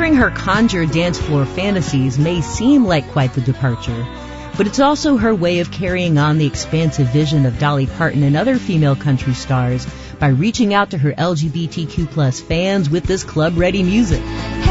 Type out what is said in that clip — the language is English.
Considering her conjure dance floor fantasies may seem like quite the departure, but it's also her way of carrying on the expansive vision of Dolly Parton and other female country stars by reaching out to her LGBTQ+ fans with this club-ready music.